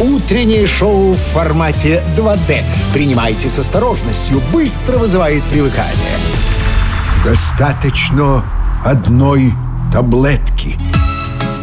Утреннее шоу в формате 2D. Принимайте с осторожностью, быстро вызывает привыкание. Достаточно одной таблетки.